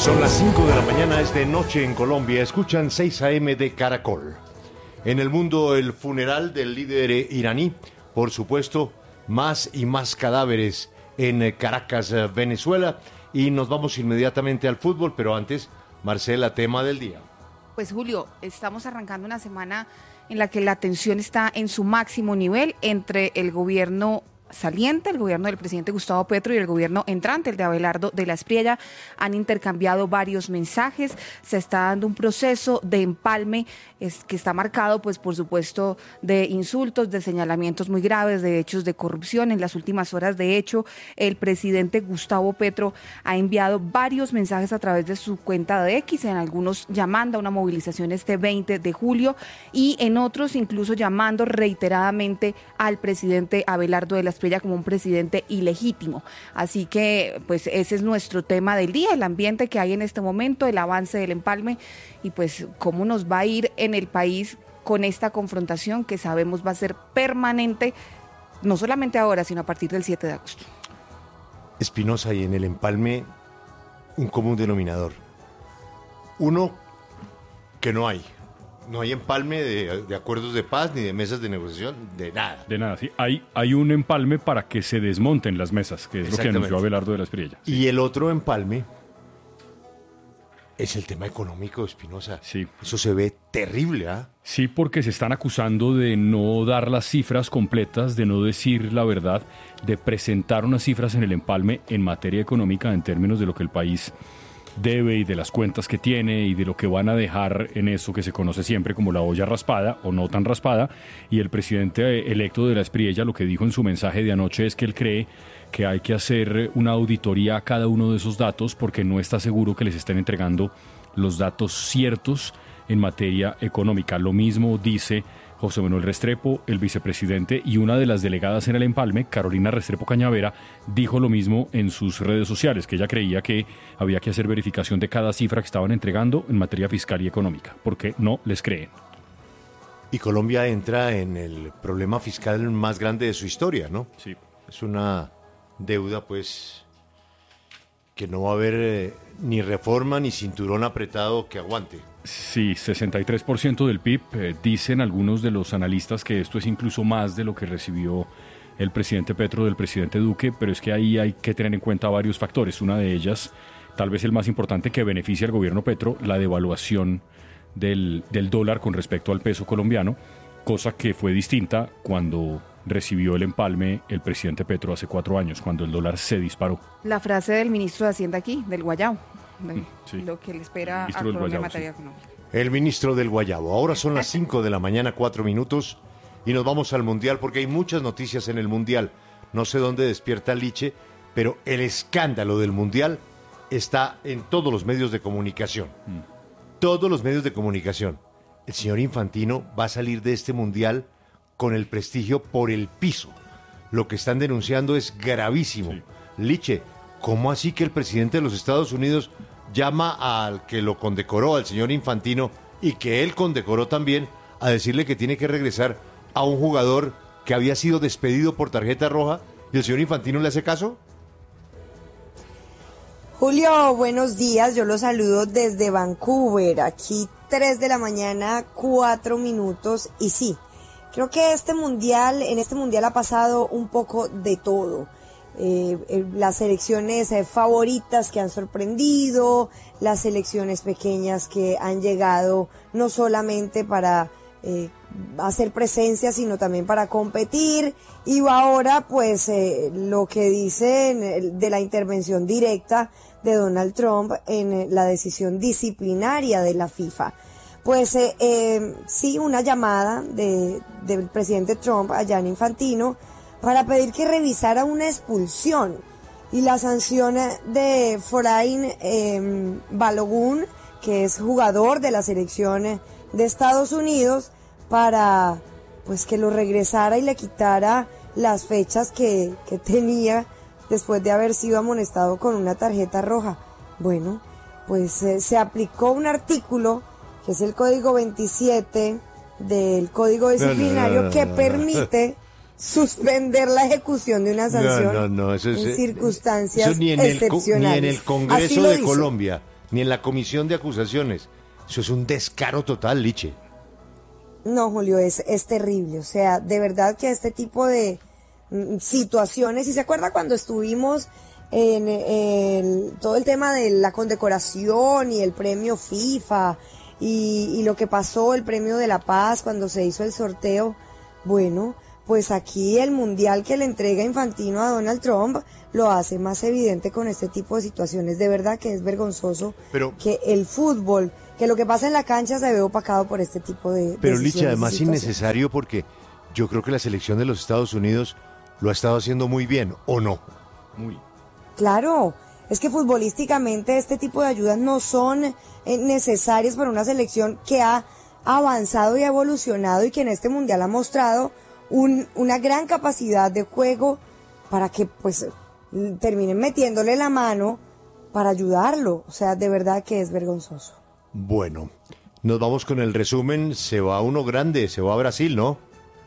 Son las 5 de la mañana, es de noche en Colombia. Escuchan 6 AM de Caracol. En el mundo, el funeral del líder iraní. Por supuesto, más y más cadáveres en Caracas, Venezuela. Y nos vamos inmediatamente al fútbol, pero antes, Marcela, tema del día. Pues Julio, estamos arrancando una semana en la que la tensión está en su máximo nivel entre el gobierno saliente, el gobierno del presidente Gustavo Petro, y el gobierno entrante, el de Abelardo de la Espriella. Han intercambiado varios mensajes, se está dando un proceso de empalme que está marcado, pues por supuesto, de insultos, de señalamientos muy graves, de hechos de corrupción. En las últimas horas, de hecho, el presidente Gustavo Petro ha enviado varios mensajes a través de su cuenta de X, en algunos llamando a una movilización este 20 de julio y en otros incluso llamando reiteradamente al presidente Abelardo de la Espriella como un presidente ilegítimo. Así que pues ese es nuestro tema del día, el ambiente que hay en este momento, el avance del empalme y pues cómo nos va a ir en el país con esta confrontación que sabemos va a ser permanente, no solamente ahora, sino a partir del 7 de agosto. Espinosa, y en el empalme un común denominador. Uno, que no hay empalme de acuerdos de paz, ni de mesas de negociación, de nada. De nada, sí. Hay un empalme para que se desmonten las mesas, que es lo que anunció Abelardo de la Espriella. Sí. Y el otro empalme es el tema económico, Espinosa. Sí. Eso se ve terrible, ¿ah? Sí, porque se están acusando de no dar las cifras completas, de no decir la verdad, de presentar unas cifras en el empalme en materia económica en términos de lo que el país debe y de las cuentas que tiene y de lo que van a dejar en eso que se conoce siempre como la olla raspada o no tan raspada. Y el presidente electo de la Espriella lo que dijo en su mensaje de anoche es que él cree que hay que hacer una auditoría a cada uno de esos datos porque no está seguro que les estén entregando los datos ciertos en materia económica. Lo mismo dice José Manuel Restrepo, el vicepresidente, y una de las delegadas en el empalme, Carolina Restrepo Cañavera, dijo lo mismo en sus redes sociales, que ella creía que había que hacer verificación de cada cifra que estaban entregando en materia fiscal y económica, porque no les creen. Y Colombia entra en el problema fiscal más grande de su historia, ¿no? Sí. Es una deuda, pues, que no va a haber ni reforma ni cinturón apretado que aguante. Sí, 63% del PIB. Dicen algunos de los analistas que esto es incluso más de lo que recibió el presidente Petro del presidente Duque, pero es que ahí hay que tener en cuenta varios factores. Una de ellas, tal vez el más importante que beneficia al gobierno Petro, la devaluación del dólar con respecto al peso colombiano, cosa que fue distinta cuando recibió el empalme el presidente Petro hace 4 años, cuando el dólar se disparó. La frase del ministro de Hacienda aquí, del Guayao. Sí. Lo que le espera a Ministro del Colombia en Guayabo, materia sí. económica. El ministro del Guayabo. Ahora son las 5 de la mañana, 4 minutos, y nos vamos al Mundial, porque hay muchas noticias en el Mundial. No sé dónde despierta Liche, pero el escándalo del Mundial está en todos los medios de comunicación. Todos los medios de comunicación. El señor Infantino va a salir de este Mundial con el prestigio por el piso. Lo que están denunciando es gravísimo. Sí. Liche, ¿cómo así que el presidente de los Estados Unidos llama al que lo condecoró, al señor Infantino, y que él condecoró también, a decirle que tiene que regresar a un jugador que había sido despedido por tarjeta roja, y el señor Infantino le hace caso? Julio, buenos días, yo los saludo desde Vancouver, aquí 3 de la mañana, 4 minutos, y sí, creo que en este mundial ha pasado un poco de todo. Las selecciones favoritas que han sorprendido, las selecciones pequeñas que han llegado no solamente para hacer presencia, sino también para competir, y ahora pues lo que dicen de la intervención directa de Donald Trump en la decisión disciplinaria de la FIFA. Pues sí, una llamada del presidente Trump a Gianni Infantino para pedir que revisara una expulsión y la sanción de Forain Balogun, que es jugador de la selección de Estados Unidos, para pues que lo regresara y le quitara las fechas que tenía después de haber sido amonestado con una tarjeta roja. Bueno, pues se aplicó un artículo que es el Código 27 del Código Disciplinario que permite suspender la ejecución de una sanción Eso es, en circunstancias eso ni en excepcionales. ni en el Congreso de Colombia, ni en la comisión de acusaciones. Eso es un descaro total, Liche. No, Julio, es terrible. O sea, de verdad que este tipo de situaciones, y se acuerda cuando estuvimos en todo el tema de la condecoración y el premio FIFA y lo que pasó, el premio de la paz cuando se hizo el sorteo. Bueno, pues aquí el mundial que le entrega Infantino a Donald Trump lo hace más evidente con este tipo de situaciones. De verdad que es vergonzoso que el fútbol, que lo que pasa en la cancha se ve opacado por este tipo de Pero Liche, decisiones y además situaciones. innecesario porque yo creo que la selección de los Estados Unidos lo ha estado haciendo muy bien, ¿o no? Muy. Claro, es que futbolísticamente este tipo de ayudas no son necesarias para una selección que ha avanzado y ha evolucionado y que en este mundial ha mostrado una gran capacidad de juego para que pues terminen metiéndole la mano para ayudarlo. O sea, de verdad que es vergonzoso. Bueno, nos vamos con el resumen. Se va uno grande, se va a Brasil, ¿no?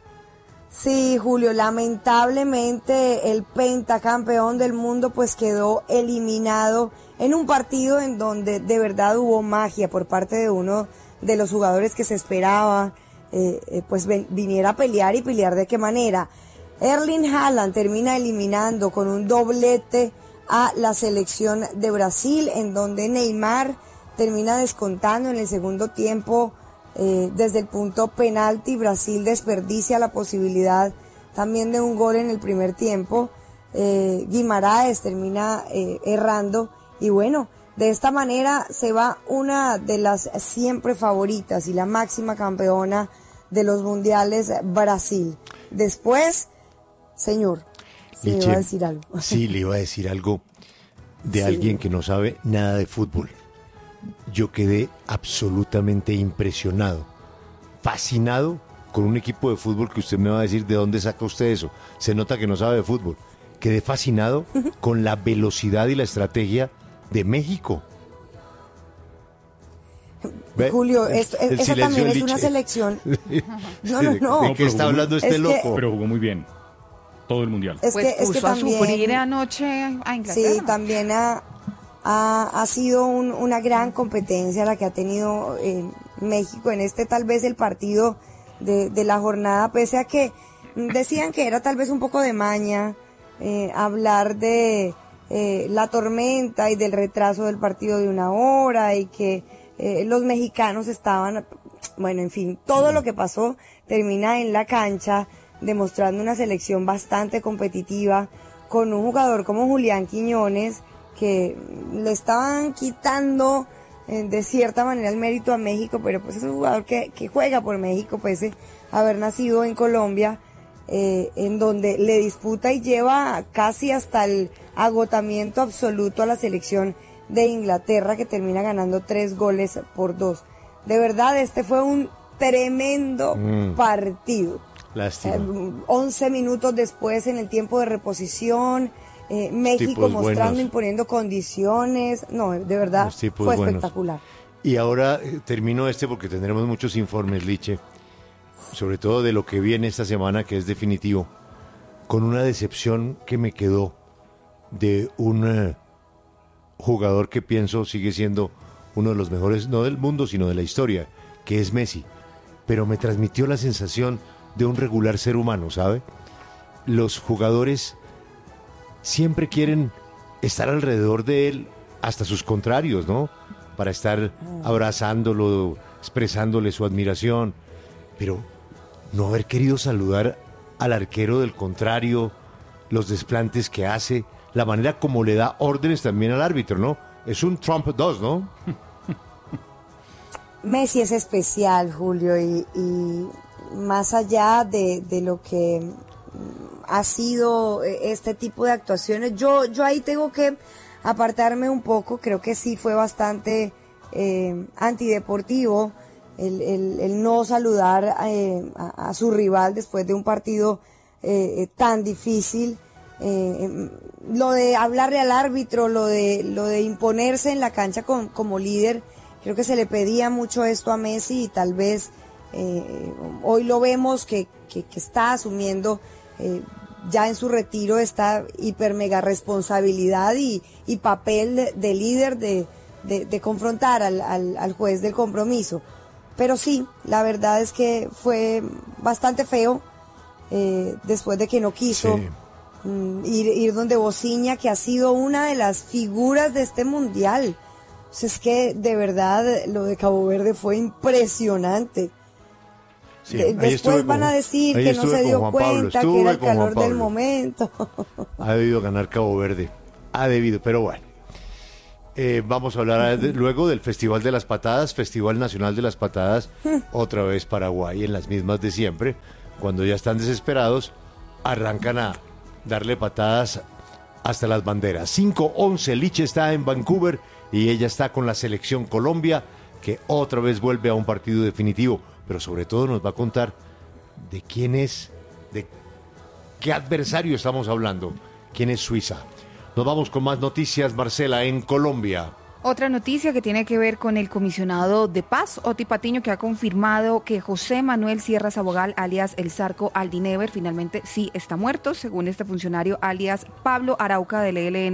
Sí, Julio, lamentablemente el pentacampeón del mundo pues quedó eliminado en un partido en donde de verdad hubo magia por parte de uno de los jugadores que se esperaba pues viniera a pelear y pelear de qué manera. Erling Haaland termina eliminando con un doblete a la selección de Brasil, en donde Neymar termina descontando en el segundo tiempo desde el punto penalti. Brasil desperdicia la posibilidad también de un gol en el primer tiempo. Guimaraes termina errando y bueno, de esta manera se va una de las siempre favoritas y la máxima campeona de los mundiales, Brasil. Después, señor, se Liche, iba a decir algo. Sí, le iba a decir algo de alguien que no sabe nada de fútbol. Yo quedé absolutamente impresionado, fascinado con un equipo de fútbol que usted me va a decir de dónde saca usted eso. Se nota que no sabe de fútbol. Quedé fascinado con la velocidad y la estrategia de México. ¿Ve? Julio, El esa silencio también de es una Liche. selección. No. ¿De qué está hablando este Es que- loco? Pero jugó muy bien. Todo el mundial. Es Pues que puso a también, sufrir anoche a Inglaterra. sí, también ha sido una gran competencia la que ha tenido México en este tal vez el partido de la jornada, pese a que decían que era tal vez un poco de maña hablar de la tormenta y del retraso del partido de una hora y que los mexicanos estaban, bueno, en fin, todo lo que pasó termina en la cancha demostrando una selección bastante competitiva con un jugador como Julián Quiñones que le estaban quitando de cierta manera el mérito a México, pero pues es un jugador que juega por México, pese a haber nacido en Colombia, en donde le disputa y lleva casi hasta el agotamiento absoluto a la selección de Inglaterra, que termina ganando 3-2. De verdad, este fue un tremendo partido. Lástima. 11 minutos después, en el tiempo de reposición, México Tipos mostrando, buenos. imponiendo condiciones. No, de verdad, Los tipos fue buenos. espectacular. Y ahora termino porque tendremos muchos informes, Liche, sobre todo de lo que viene esta semana, que es definitivo, con una decepción que me quedó de un jugador que pienso sigue siendo uno de los mejores, no del mundo, sino de la historia, que es Messi. Pero me transmitió la sensación de un regular ser humano, ¿sabe? Los jugadores siempre quieren estar alrededor de él, hasta sus contrarios, ¿no? Para estar abrazándolo, expresándole su admiración, pero no haber querido saludar al arquero del contrario, los desplantes que hace, la manera como le da órdenes también al árbitro, ¿no? Es un Trump 2, ¿no? Messi es especial, Julio, y más allá de lo que ha sido este tipo de actuaciones, yo ahí tengo que apartarme un poco. Creo que sí fue bastante antideportivo el no saludar a su rival después de un partido tan difícil. Lo de hablarle al árbitro, lo de imponerse en la cancha como líder, creo que se le pedía mucho esto a Messi y tal vez hoy lo vemos que está asumiendo ya en su retiro esta hiper mega responsabilidad y papel de líder de de confrontar al juez del compromiso. Pero sí, la verdad es que fue bastante feo después de que no quiso ir donde Bociña, que ha sido una de las figuras de este mundial. O sea, es que de verdad lo de Cabo Verde fue impresionante. Sí, Después van a decir que no se dio cuenta, que era el calor del momento. Ha debido ganar Cabo Verde, ha debido, pero bueno. Vamos a hablar luego del Festival de las Patadas, Festival Nacional de las Patadas, otra vez Paraguay en las mismas de siempre. Cuando ya están desesperados, arrancan a darle patadas hasta las banderas. 5-11, Liche está en Vancouver y ella está con la selección Colombia, que otra vez vuelve a un partido definitivo, pero sobre todo nos va a contar de quién es, de qué adversario estamos hablando, quién es Suiza. Nos vamos con más noticias, Marcela, en Colombia. Otra noticia que tiene que ver con el comisionado de paz, Oti Patiño, que ha confirmado que José Manuel Sierra Sabogal, alias El Zarco Aldinever, finalmente sí está muerto, según este funcionario, alias Pablo Arauca del ELN.